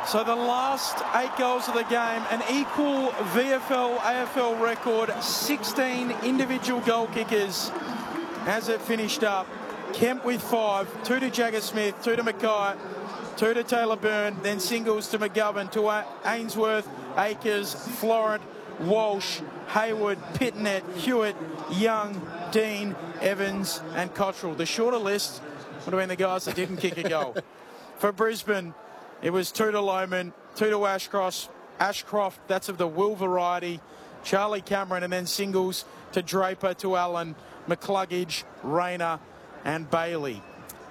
So the last 8 goals of the game, an equal VFL, AFL record, 16 individual goal kickers as it finished up. Kemp with 5, 2 to Jagger Smith, 2 to Mackay, 2 to Taylor Byrne, then singles to McGovern, to Ainsworth, Akers, Florent, Walsh, Hayward, Pitnet, Hewitt, Young, Dean, Evans and Cottrell. The shorter list would have been the guys that didn't kick a goal. For Brisbane, it was 2 to Lohman, 2 to Ashcroft, that's of the Will variety, Charlie Cameron, and then singles to Draper, to Allen, McCluggage, Rayner and Bailey.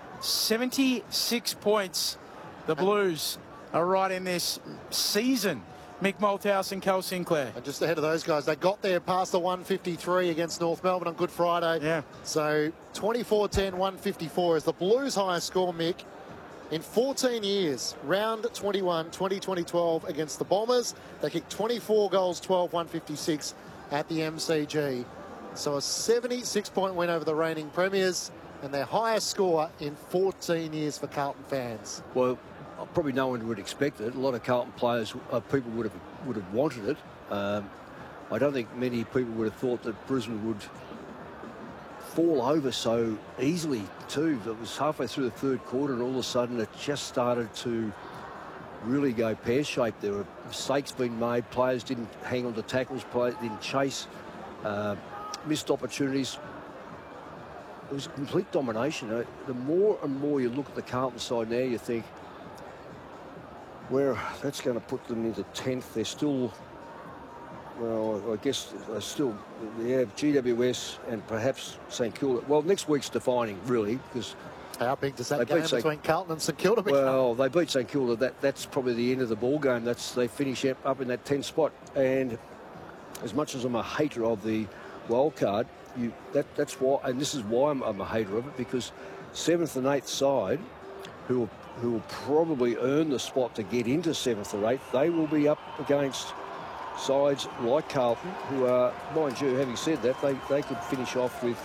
76 points. The Blues are right in this season. Mick Malthouse and Cal Sinclair. And just ahead of those guys, they got there past the 153 against North Melbourne on Good Friday. Yeah. So 24-10, 154 is the Blues' highest score, Mick, in 14 years. Round 21, 2012 against the Bombers. They kicked 24 goals, 12, 156 at the MCG. So a 76-point win over the reigning premiers and their highest score in 14 years for Carlton fans. Well, probably no one would expect it. A lot of Carlton players, people would have wanted it. I don't think many people would have thought that Brisbane would fall over so easily too. It was halfway through the third quarter and all of a sudden it just started to really go pear-shaped. There were mistakes being made. Players didn't hang on to tackles, players didn't chase, missed opportunities. It was complete domination. The more and more you look at the Carlton side now, you think, where that's going to put them into 10th. They're still, well, I guess they're still, they have GWS and perhaps St Kilda. Well, next week's defining, really, because how big does that game between Carlton and St Kilda become? Well, they beat St Kilda. That's probably the end of the ball game. They finish up in that 10th spot. And as much as I'm a hater of the wild card, that's why, and this is why I'm a hater of it, because 7th and 8th side, who will probably earn the spot to get into 7th or 8th, they will be up against sides like Carlton, who are, mind you, having said that, they could finish off with,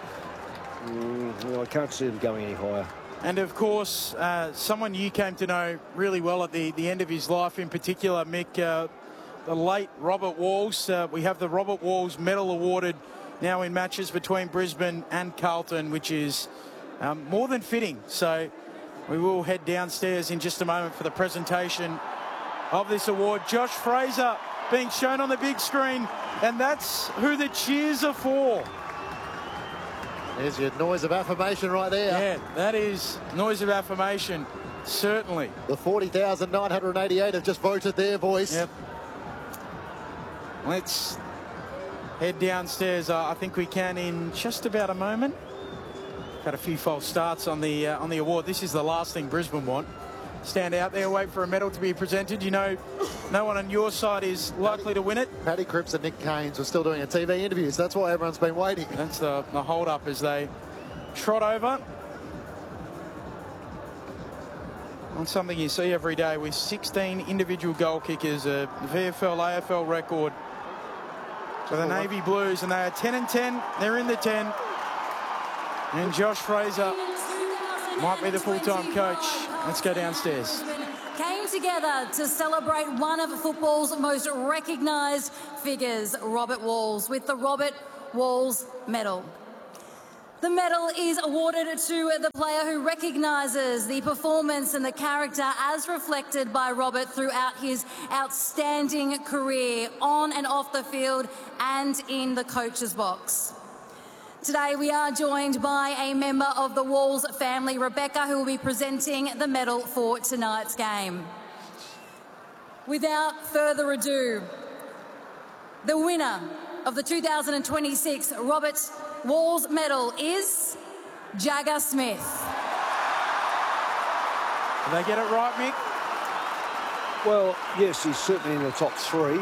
I can't see them going any higher. And of course, someone you came to know really well at the end of his life in particular, Mick, the late Robert Walls. We have the Robert Walls Medal awarded now in matches between Brisbane and Carlton, which is more than fitting. So we will head downstairs in just a moment for the presentation of this award. Josh Fraser being shown on the big screen, and that's who the cheers are for. There's your noise of affirmation right there. Yeah, that is noise of affirmation, certainly. The 40,988 have just voted their voice. Yep. Let's head downstairs. I think we can in just about a moment. Had a few false starts on the award. This is the last thing Brisbane want. Stand out there, wait for a medal to be presented. You know, no one on your side is likely to win it. Paddy Cripps and Nick Keynes were still doing a TV interview, so that's why everyone's been waiting. That's the hold-up as they trot over. On something you see every day with 16 individual goal kickers, a VFL, AFL record for the Navy Blues, and they are 10-10. They're in the 10. And Josh Fraser might be the full-time coach. Let's go downstairs. Came together to celebrate one of football's most recognised figures, Robert Walls, with the Robert Walls Medal. The medal is awarded to the player who recognises the performance and the character as reflected by Robert throughout his outstanding career on and off the field and in the coach's box. Today we are joined by a member of the Walls family, Rebecca, who will be presenting the medal for tonight's game. Without further ado, the winner of the 2026 Robert Walls Medal is Jagger Smith. Did they get it right, Mick? Well, yes, he's certainly in the top 3.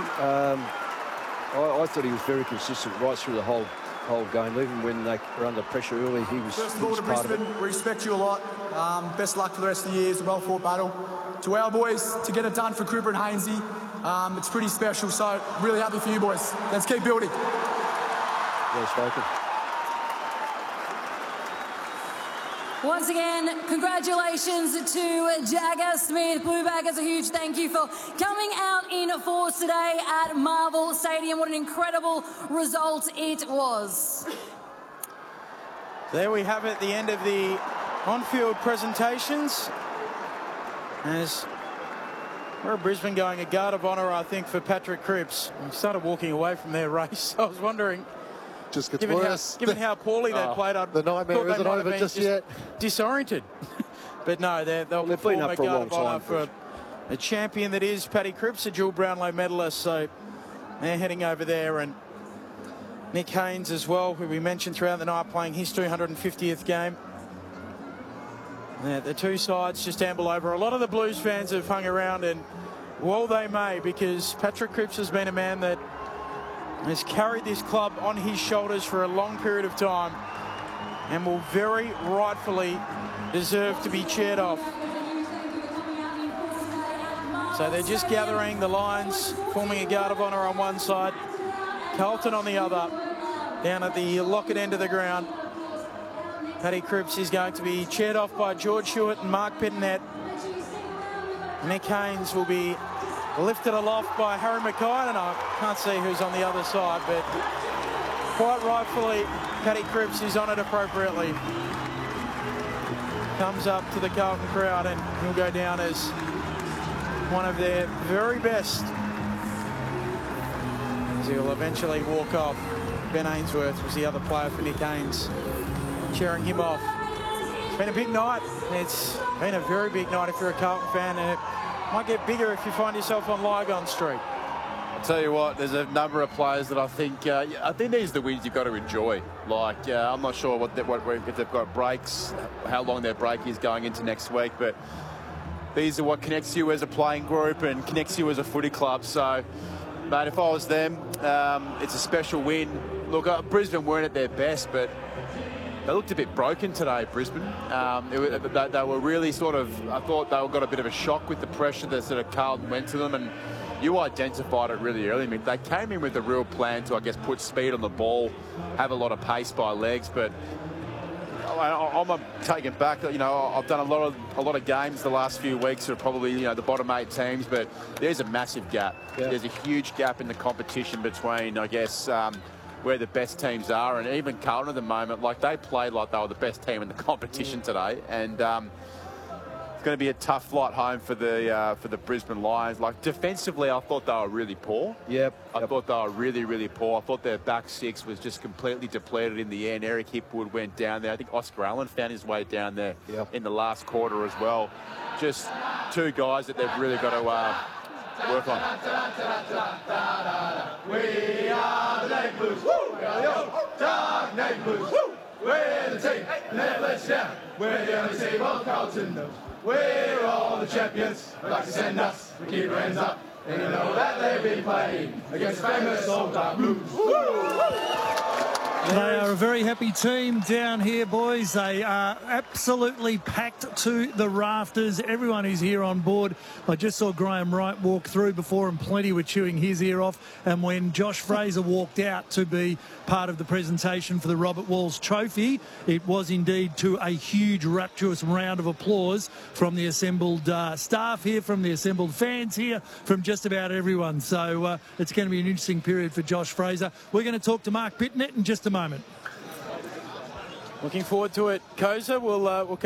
I thought he was very consistent right through the whole game, even when they were under pressure early. He was First of all, to part Brisbane, of it. we respect you a lot. Best luck for the rest of the year. It's a well-fought battle. To our boys, to get it done for Cooper and Hainsey, it's pretty special, so really happy for you boys. Let's keep building. Well spoken. Once again, congratulations to Jagger Smith. Blue Baggers, a huge thank you for coming out in force today at Marvel Stadium. What an incredible result it was. There we have it, the end of the on-field presentations. As we're Brisbane going a guard of honour, I think, for Patrick Cripps. He started walking away from their race. I was wondering, just gets worse. Given how poorly they played, I the nightmare isn't over just yet. Disoriented. But no, they'll perform a guard of honour for the champion that is Paddy Cripps, a dual Brownlow medalist. So they're heading over there, and Nick Haynes as well, who we mentioned throughout the night, playing his 250th game. Yeah, the two sides just amble over. A lot of the Blues fans have hung around, and well they may, because Patrick Cripps has been a man that has carried this club on his shoulders for a long period of time and will very rightfully deserve to be cheered off. So they're just gathering the lines, forming a guard of honour on one side, Carlton on the other, down at the Lockett end of the ground. Paddy Cripps is going to be chaired off by George Hewitt and Mark Pittonet. Nick Haynes will be lifted aloft by Harry Mackay, and I can't see who's on the other side, but quite rightfully, Paddy Cripps is honoured appropriately. Comes up to the Carlton crowd, and he'll go down as one of their very best. As he'll eventually walk off. Ben Ainsworth was the other player for Nick Haynes, cheering him off. It's been a big night. It's been a very big night if you're a Carlton fan, and it might get bigger if you find yourself on Lygon Street. I'll tell you what, there's a number of players that I think these are the wins you've got to enjoy. Like, I'm not sure if they've got breaks, how long their break is going into next week, but these are what connects you as a playing group and connects you as a footy club. So, mate, if I was them, it's a special win. Look, Brisbane weren't at their best, but they looked a bit broken today, Brisbane. They were really sort of, I thought they got a bit of a shock with the pressure that sort of Carlton went to them, and you identified it really early. I mean, they came in with a real plan to, I guess, put speed on the ball, have a lot of pace by legs, but I'm taken back. You know, I've done a lot of games the last few weeks are probably, you know, the bottom 8 teams, but there's a massive gap. Yeah. There's a huge gap in the competition between, I guess, where the best teams are, and even Carlton at the moment, like, they played like they were the best team in the competition today, and it's going to be a tough flight home for the Brisbane Lions. Like, defensively, I thought they were really poor. I thought they were really, really poor. I thought their back six was just completely depleted in the end. Eric Hipwood went down there. I think Oscar Allen found his way down there in the last quarter as well. Just two guys that they've really got to work on. We are the Nate Blues. Woo! We are the old dark Nate Blues. Woo! We're the team, never let you down. We're the only team on Carlton knows. We're all the champions. Like to send us, we keep our hands up. And you know that they've been playing against famous old dark Blues. Woo! They are a very happy team down here, boys. They are absolutely packed to the rafters. Everyone is here on board. I just saw Graham Wright walk through before, and plenty were chewing his ear off. And when Josh Fraser walked out to be part of the presentation for the Robert Walls Trophy, it was indeed to a huge, rapturous round of applause from the assembled staff here, from the assembled fans here, from just about everyone. So it's going to be an interesting period for Josh Fraser. We're going to talk to Mark Pittonet in just a moment. Looking forward to it. Koza, we'll